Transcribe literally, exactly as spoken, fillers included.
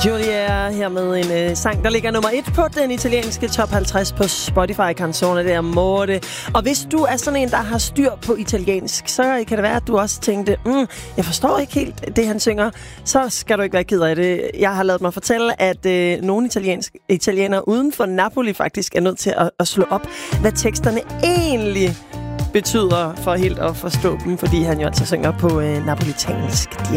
Julia her med en øh, sang, der ligger nummer et på den italienske top halvtreds på Spotify Canzone, der Morte. Og hvis du er sådan en, der har styr på italiensk, så kan det være, at du også tænkte, mm, jeg forstår ikke helt det, han synger. Så skal du ikke være ked af det. Jeg har ladet mig fortælle, at øh, nogle italiensk, italienere uden for Napoli faktisk er nødt til at, at slå op, hvad teksterne egentlig betyder for helt at forstå dem, fordi han jo altså synger på øh, napolitansk.